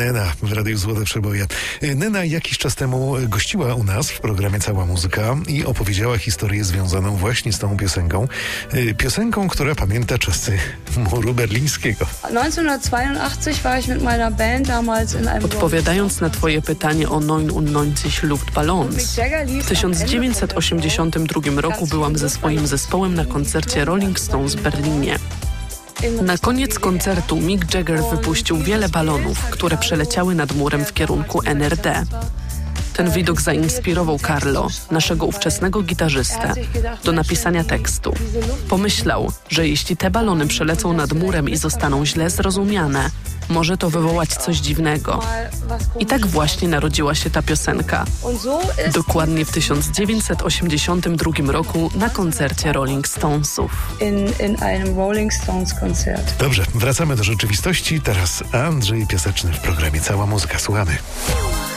Nena w Radiu Złote Przeboje. Nena jakiś czas temu gościła u nas w programie Cała Muzyka i opowiedziała historię związaną właśnie z tą piosenką. Piosenką, która pamięta czasy muru berlińskiego. 1982 war ich mit meiner Band damals in einem... Odpowiadając na twoje pytanie o 99 Luftballons, w 1982 roku byłam ze swoim zespołem na koncercie Rolling Stones w Berlinie. Na koniec koncertu Mick Jagger wypuścił wiele balonów, które przeleciały nad murem w kierunku NRD. Ten widok zainspirował Carlo, naszego ówczesnego gitarzystę, do napisania tekstu. Pomyślał, że jeśli te balony przelecą nad murem i zostaną źle zrozumiane, może to wywołać coś dziwnego. I tak właśnie narodziła się ta piosenka. Dokładnie w 1982 roku na koncercie Rolling Stonesów. In einem Rolling Stones Konzert. Dobrze, wracamy do rzeczywistości. Teraz Andrzej Piaseczny w programie Cała Muzyka. Słuchamy.